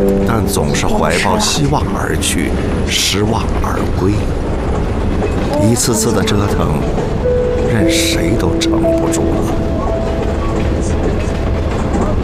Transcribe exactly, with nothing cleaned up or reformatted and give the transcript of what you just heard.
但总是怀抱希望而去，失望而归。一次次的折腾，任谁都成不